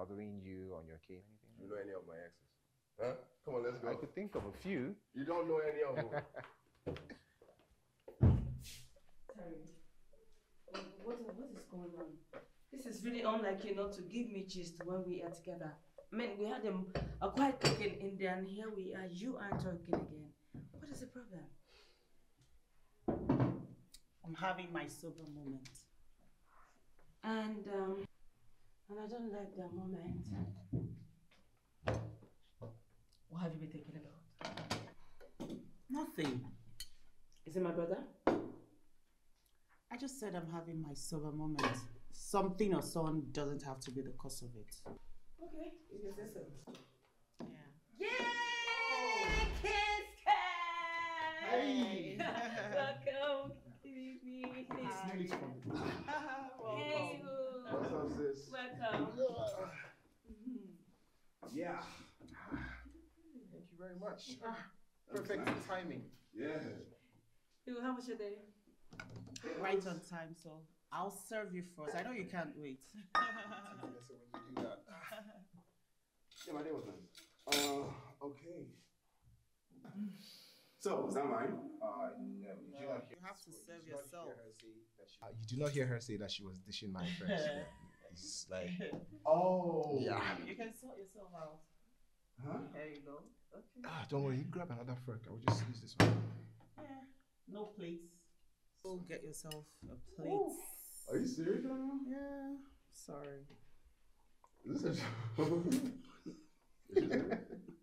bothering you on your case? Anything? Do you know any of my exes? Huh? Come on, let's go. I could think of a few. You don't know any of them. Sorry. What is going on? This is really unlike you not to give me gist when we are together. I mean, we had a quiet talking in there, and here we are. You are talking again. What is the problem? I'm having my sober moment. And I don't like that moment. What have you been thinking about? Nothing. Is it my brother? I just said I'm having my sober moment. Something or someone doesn't have to be the cause of it. Okay, you can say so. Yeah. Yay! Kiss Cat! Hey! Welcome, baby. Hey, What's up, sis? welcome. Yeah. Thank you very much. Perfect timing. Yeah. Yo, how was your day? Right on time, so I'll serve you first. I know you can't wait. So when you do that. Yeah, my day was nice. Okay. So, is that mine? No, You have to serve yourself. You do not hear her say that she was dishing mine first. Yeah. It's like, Oh. yeah. You can sort yourself out. Huh? There you go. Okay. Don't worry, you grab another fork. I will just use this one. Yeah. No plates. Go get yourself a plate. Ooh. Are you serious right now? Yeah. Sorry. Is this a show? Is she serious?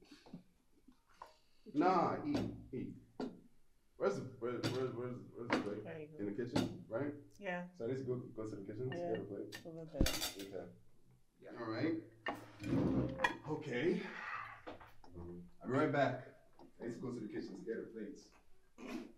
Nah, eat. Where's the plate? There you go. In the kitchen, right? Yeah. So I need to go to the kitchen to Yeah. get a plate. Over there. Okay. Yeah. All right. Okay. I'll be right back. I need to go to the kitchen to get her plates.